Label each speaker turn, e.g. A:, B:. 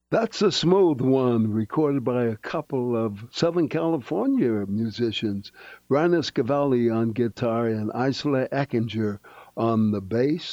A: That's a smooth one, recorded by a couple of Southern California musicians, Rainer Scavelli on guitar and Isla Eckinger on the bass.